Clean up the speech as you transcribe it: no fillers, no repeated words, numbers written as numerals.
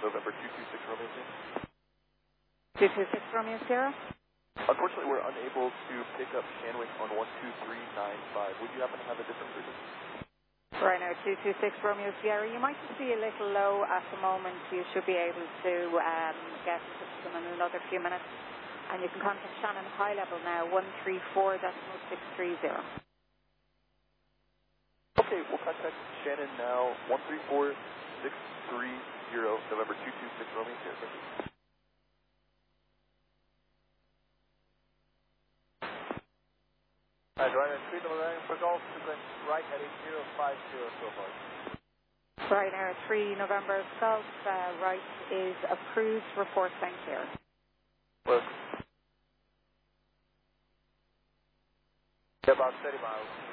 November 226 Romeo Sierra. 226 Romeo Sierra. Unfortunately, we're unable to pick up Shanwick on 12395. Would you happen to have a different frequency? Right now, 226 Romeo Sierra. You might just be a little low at the moment. You should be able to get to them in another few minutes. And you can contact Shannon high level now, 134.630. Okay, we'll contact Shannon now, 134.630, November 226 Romeo Sierra. Ryder 3 November for Golf, right heading 050 so far. Right now, 3 November Golf, right is approved, report bank here. Look. About 30 miles.